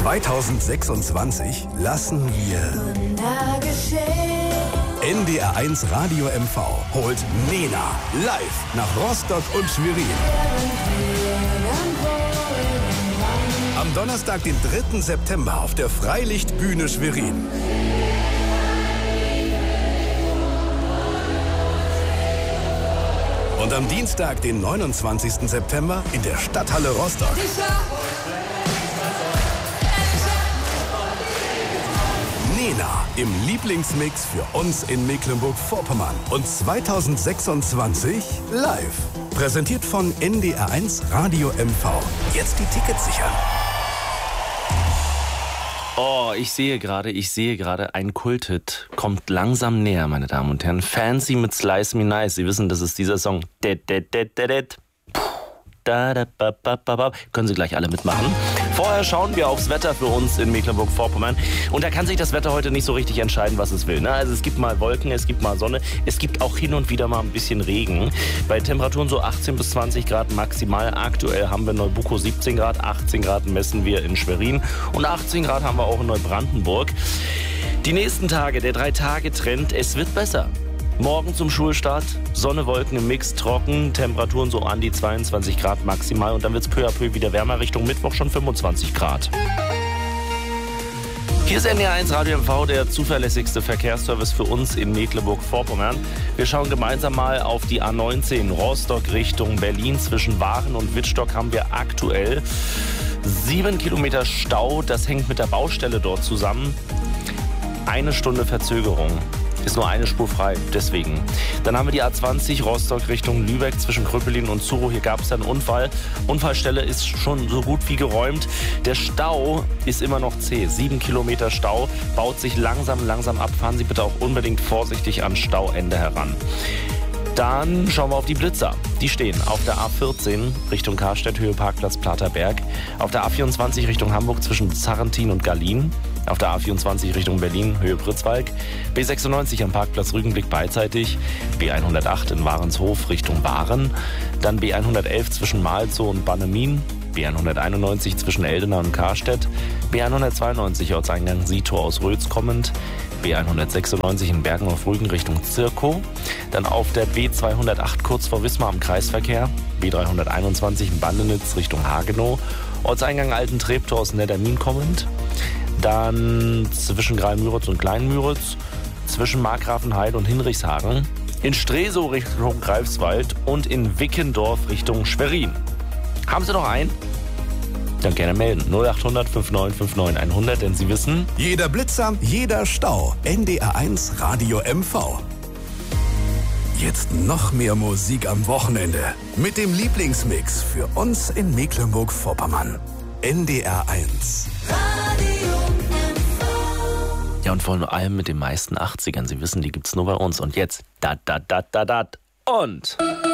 2026 lassen wir NDR1 Radio MV holt Nena live nach Rostock und Schwerin. Am Donnerstag, den 3. September auf der Freilichtbühne Schwerin. Und am Dienstag, den 29. September in der Stadthalle Rostock. Nena im Lieblingsmix für uns in Mecklenburg-Vorpommern. Und 2026 live. Präsentiert von NDR1 Radio MV. Jetzt die Tickets sichern. Oh, ich sehe gerade, ein Kulthit kommt langsam näher, meine Damen und Herren. Fancy mit Slice Me Nice. Sie wissen, das ist dieser Song. Können Sie gleich alle mitmachen. Vorher schauen wir aufs Wetter für uns in Mecklenburg-Vorpommern. Und da kann sich das Wetter heute nicht so richtig entscheiden, was es will. Ne? Also es gibt mal Wolken, es gibt mal Sonne. Es gibt auch hin und wieder mal ein bisschen Regen. Bei Temperaturen so 18 bis 20 Grad maximal. Aktuell haben wir in Neubuko 17 Grad, 18 Grad messen wir in Schwerin. Und 18 Grad haben wir auch in Neubrandenburg. Die nächsten Tage, der 3-Tage-Trend, es wird besser. Morgen zum Schulstart, Sonne, Wolken im Mix, trocken, Temperaturen so an die 22 Grad maximal und dann wird es peu à peu wieder wärmer, Richtung Mittwoch schon 25 Grad. Hier ist NDR1 Radio MV, der zuverlässigste Verkehrsservice für uns in Mecklenburg-Vorpommern. Wir schauen gemeinsam mal auf die A19 Rostock Richtung Berlin. Zwischen Waren und Wittstock haben wir aktuell 7 Kilometer Stau. Das hängt mit der Baustelle dort zusammen. 1 Stunde Verzögerung. Ist nur eine Spur frei, deswegen. Dann haben wir die A20 Rostock Richtung Lübeck zwischen Kröpelin und Zuro. Hier gab es einen Unfall. Unfallstelle ist schon so gut wie geräumt. Der Stau ist immer noch zäh. 7 Kilometer Stau, baut sich langsam ab. Fahren Sie bitte auch unbedingt vorsichtig an Stauende heran. Dann schauen wir auf die Blitzer. Die stehen auf der A14 Richtung Karstedt, Höhe Parkplatz Platerberg. Auf der A24 Richtung Hamburg zwischen Zarrentin und Gallien. Auf der A24 Richtung Berlin, Höhe Pritzwalk. B96 am Parkplatz Rügenblick beidseitig. B108 in Warenshof Richtung Waren. Dann B111 zwischen Malzow und Bannemin. B191 zwischen Eldena und Karstedt. B192 Ortseingang Sietor aus Rötz kommend. B196 in Bergen auf Rügen Richtung Zirkow. Dann auf der B208 kurz vor Wismar am Kreisverkehr. B321 in Bandenitz Richtung Hagenow. Ortseingang Alten Treptow aus Neddermin kommend. Dann zwischen Greilmüritz und Kleinmüritz, zwischen Markgrafenheide und Hinrichshagen, in Stresow Richtung Greifswald und in Wickendorf Richtung Schwerin. Haben Sie noch einen? Dann gerne melden. 0800 5959 100, denn Sie wissen... Jeder Blitzer, jeder Stau. NDR1 Radio MV. Jetzt noch mehr Musik am Wochenende. Mit dem Lieblingsmix für uns in Mecklenburg-Vorpommern. NDR1. Ja, und vor allem mit den meisten 80ern. Sie wissen, die gibt's nur bei uns. Und jetzt, und...